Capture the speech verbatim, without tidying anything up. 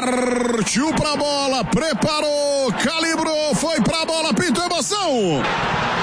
Partiu pra bola, preparou, calibrou, foi pra bola, pintou emoção.